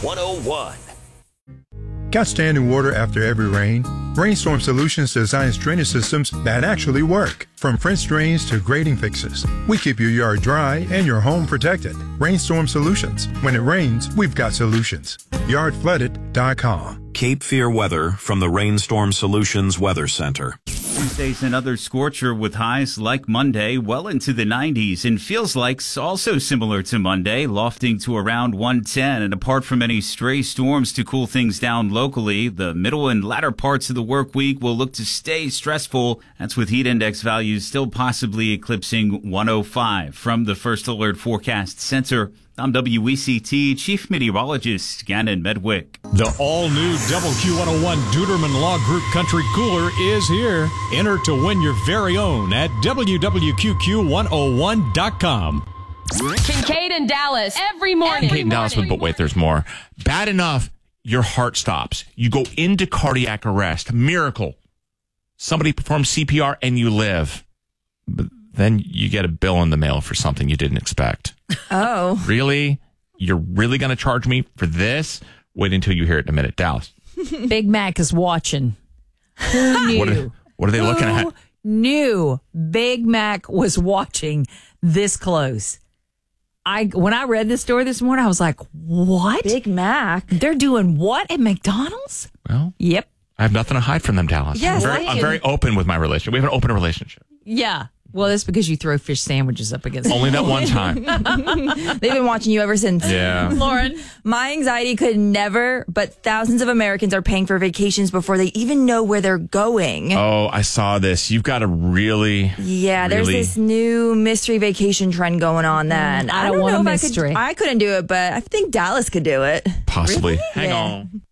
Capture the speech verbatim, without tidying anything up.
one oh one. Got standing water after every rain? Rainstorm Solutions designs drainage systems that actually work. From French drains to grading fixes, we keep your yard dry and your home protected. Rainstorm Solutions. When it rains, we've got solutions. yard flooded dot com. Cape Fear weather from the Rainstorm Solutions Weather Center. Tuesday's another scorcher with highs like Monday well into the nineties and feels like also similar to Monday, lofting to around one ten. And apart from any stray storms to cool things down locally, the middle and latter parts of the work week will look to stay stressful. That's with heat index values still possibly eclipsing one oh five. From the First Alert Forecast Center, I'm W E C T Chief Meteorologist Gannon Medwick. The all-new W Q one oh one Duderman Law Group Country Cooler is here. Enter to win your very own at W W Q Q one oh one dot com. Kincaid in Dallas every morning. Kincaid in Dallas, but wait, there's more. Bad enough, your heart stops. You go into cardiac arrest. Miracle. Somebody performs C P R and you live. But then you get a bill in the mail for something you didn't expect. Oh. Really? You're really going to charge me for this? Wait until you hear it in a minute. Dallas. Big Mac is watching. Who knew? What are, what are they Who looking at? Knew Big Mac was watching this close. I when I read this story this morning, I was like, what? Big Mac? They're doing what at McDonald's? Well, yep. I have nothing to hide from them, Dallas. Yes, I'm very, I I'm can- very open with my relationship. We have an open relationship. Yeah. Well, that's because you throw fish sandwiches up against Only that one time. They've been watching you ever since. Yeah. Lauren. My anxiety could never, but thousands of Americans are paying for vacations before they even know where they're going. Oh, I saw this. You've got to really. Yeah, there's really- this new mystery vacation trend going on then. I don't know want a if mystery. I could, I couldn't do it, but I think Dallas could do it. Possibly. Really? Hang Yeah. on.